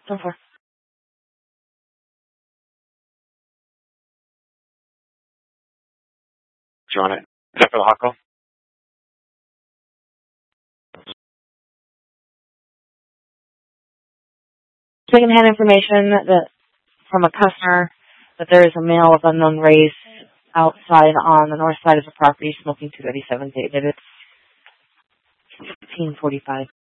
So far. Do you want it? Is that for the hot call? Secondhand information that from a customer that there is a male of unknown race outside on the north side of the property smoking 237 dated. It's 15:45.